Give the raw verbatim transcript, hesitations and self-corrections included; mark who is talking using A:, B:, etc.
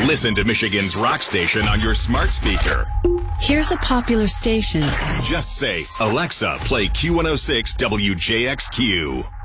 A: Listen to Michigan's rock station on your smart speaker.
B: Here's a popular station.
A: Just say, Alexa, play Q one oh six W J X Q.